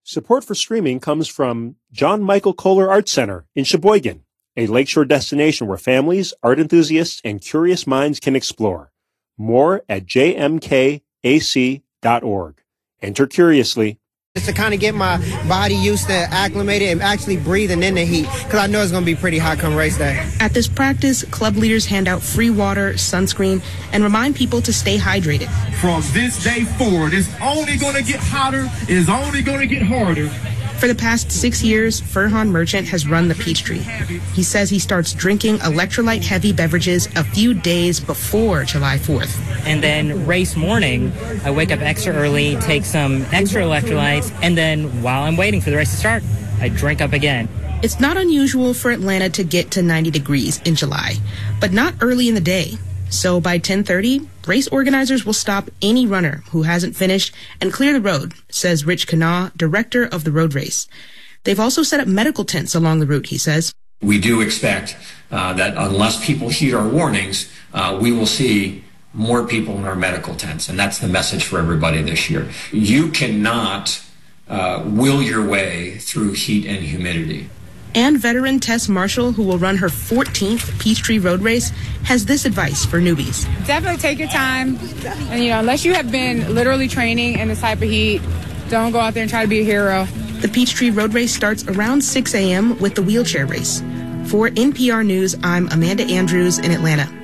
Support for streaming comes from John Michael Kohler Art Center in Sheboygan, a lakeshore destination where families, art enthusiasts, and curious minds can explore. More at jmkac.org. Enter curiously. Just to kind of get my body used to acclimated and actually breathing in the heat, because I know it's going to be pretty hot come race day. At this practice, club leaders hand out free water, sunscreen, and remind people to stay hydrated. From this day forward, it's only going to get hotter, it's only going to get harder. For the past 6 years, Ferhan Merchant has run the Peachtree. He says he starts drinking electrolyte-heavy beverages a few days before July 4th. And then race morning, I wake up extra early, take some extra electrolytes, and then while I'm waiting for the race to start, I drink up again. It's not unusual for Atlanta to get to 90 degrees in July, but not early in the day. So by 10:30, race organizers will stop any runner who hasn't finished and clear the road, says Rich Kanaw, director of the road race. They've also set up medical tents along the route, he says. We do expect that unless people heed our warnings, we will see more people in our medical tents. And that's the message for everybody this year. You cannot will your way through heat and humidity. And veteran Tess Marshall, who will run her 14th Peachtree Road Race, has this advice for newbies. Definitely take your time. And, unless you have been literally training in this type of heat, don't go out there and try to be a hero. The Peachtree Road Race starts around 6 a.m. with the wheelchair race. For NPR News, I'm Amanda Andrews in Atlanta.